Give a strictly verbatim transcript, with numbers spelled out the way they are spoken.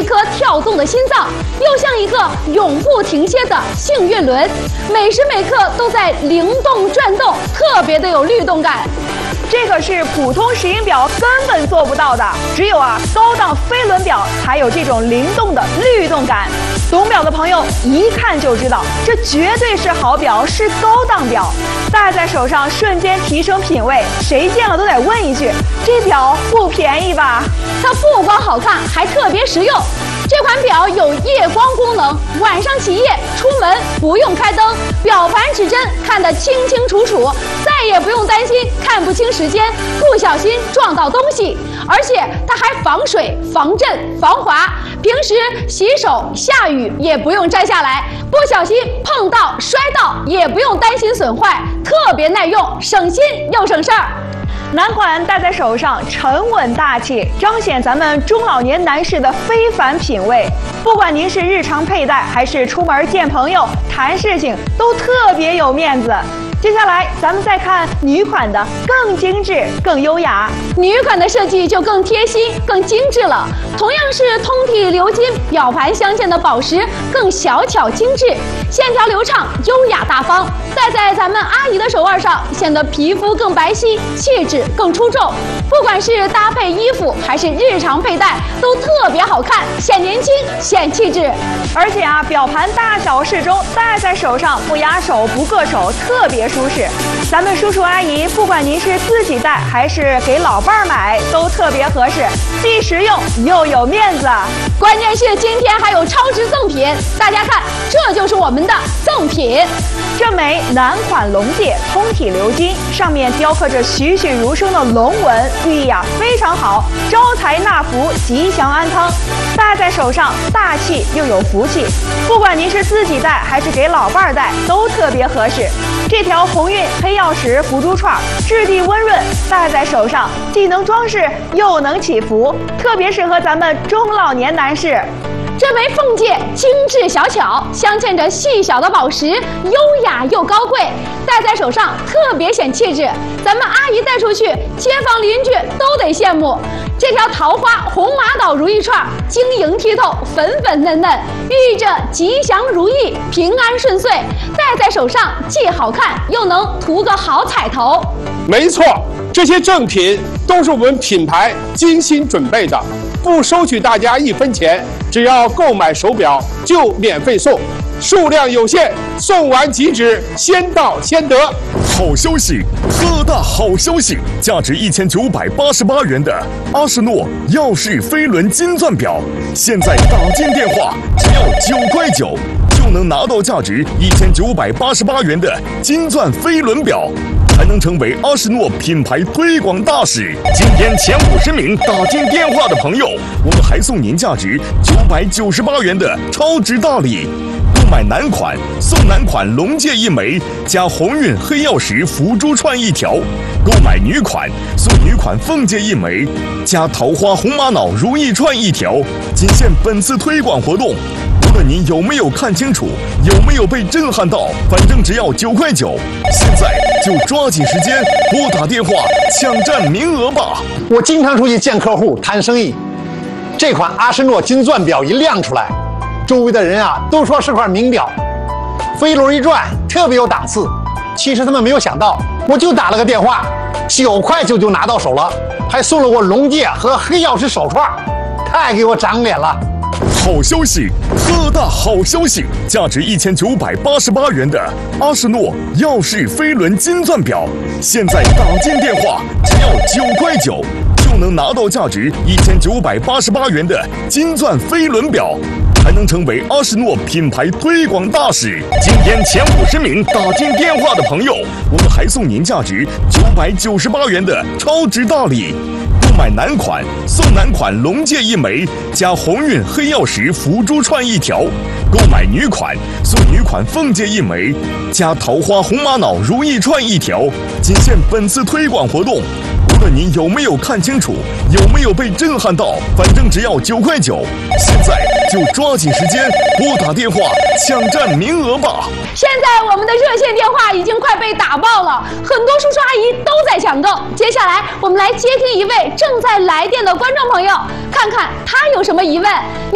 颗跳动的心脏，又像一个永不停歇的幸运轮，每时每刻都在灵动转动，特别的有律动感。 这可是普通石英表根本做不到的，只有啊高档飞轮表才有这种灵动的律动感。懂表的朋友一看就知道，这绝对是好表，是高档表。戴在手上瞬间提升品味，谁见了都得问一句：这表不便宜吧？ 它不光好看，还特别实用。这款表有夜光功能，晚上起夜出门不用开灯，表盘指针看得清清楚楚，再也不用担心看不清时间，不小心撞到东西。而且它还防水、防震、防滑，平时洗手下雨也不用摘下来，不小心碰到摔到也不用担心损坏，特别耐用，省心又省事儿。 男款戴在手上沉稳大气，彰显咱们中老年男士的非凡品味。不管您是日常佩戴还是出门见朋友谈事情，都特别有面子。接下来咱们再看女款的，更精致更优雅。 女款的设计就更贴心更精致了，同样是通体鎏金，表盘镶嵌的宝石更小巧精致，线条流畅优雅大方，戴在咱们阿姨的手腕上，显得皮肤更白皙，气质更出众。不管是搭配衣服还是日常佩戴，都特别好看，显年轻显气质。 而且啊，表盘大小适中，戴在手上不压手不硌手，特别舒适。咱们叔叔阿姨，不管您是自己戴还是给老伴儿买，都特别合适，既实用又有面子。 关键是今天还有超值赠品，大家看，这就是我们的赠品。 这枚男款龙戒，通体鎏金，上面雕刻着栩栩如生的龙纹，寓意啊非常好，招财纳福，吉祥安康。戴在手上大气又有福气，不管您是自己戴还是给老伴儿戴，都特别合适。这条鸿运黑曜石福珠串，质地温润，戴在手上既能装饰又能祈福，特别适合咱们中老年男士。 这枚凤戒精致小巧，镶嵌着细小的宝石，优雅又高贵，戴在手上特别显气质。咱们阿姨带出去，街坊邻居都得羡慕。这条桃花红玛瑙如意串，晶莹剔透，粉粉嫩嫩，寓意着吉祥如意、平安顺遂。戴在手上既好看，又能图个好彩头。 没错，这些赠品都是我们品牌精心准备的，不收取大家一分钱，只要购买手表就免费送，数量有限，送完即止，先到先得。 好消息，特大好消息！价值一千九百八十八元的阿诗诺耀世飞轮金钻表，现在打进电话只要九块九，就能拿到价值一千九百八十八元的金钻飞轮表，还能成为阿诗诺品牌推广大使。今天前五十名打进电话的朋友，我们还送您价值九百九十八元的超值大礼。购买男款送男款龙戒一枚，加鸿运黑曜石福珠串一条；购买女款送女款凤戒一枚，加桃花红玛瑙如意串一条。仅限本次推广活动，无论您有没有看清楚，有没有被震撼到，反正只要九块九。现在就抓紧时间拨打电话抢占名额吧！ 我经常出去见客户谈生意，这款阿诗诺金钻表一亮出来，周围的人啊都说是块名表，飞轮一转特别有档次。其实他们没有想到，我就打了个电话，九块九就拿到手了，还送了我龙戒和黑曜石手串，太给我长脸了。 好消息，特大好消息！价值一千九百八十八元的阿诗诺耀世飞轮金钻表，现在打进电话只要九块九，就能拿到价值一千九百八十八元的金钻飞轮表，还能成为阿诗诺品牌推广大使。今天前五十名打进电话的朋友，我们还送您价值九百九十八元的超值大礼。购买男款送男款龙戒一枚，加鸿运黑曜石福珠串一条；购买女款送女款凤戒一枚，加桃花红玛瑙如意串一条。仅限本次推广活动，无论您有没有看清楚，有没有被震撼到，反正只要九块九。现在就抓紧时间拨打电话抢占名额吧！ 现在我们的热线电话已经快被打爆了，很多叔叔阿姨都在抢购。接下来我们来接听一位正在来电的观众朋友，看看他有什么疑问。